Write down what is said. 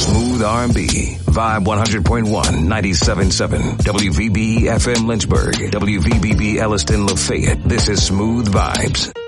Smooth R&B. Vibe 100.1, 97.7. WVB FM Lynchburg. WVBB Elliston Lafayette. This is Smooth Vibes.